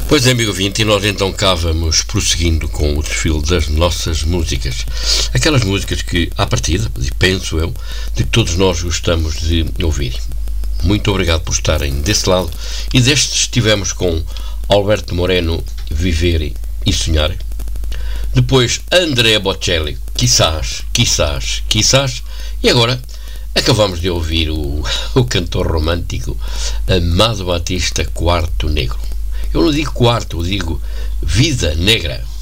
Pois é, amigo ouvinte, e nós então cá vamos prosseguindo com o desfile das nossas músicas. Aquelas músicas que, à partida, e penso eu, de que todos nós gostamos de ouvir. Muito obrigado por estarem desse lado. E deste estivemos com Alberto Moreno, Viver e Sonhar. Depois Andrea Bocelli, Quizás. E agora acabamos de ouvir o cantor romântico Amado Batista, Quarto Negro. Eu não digo quarto, eu digo Vida Negra.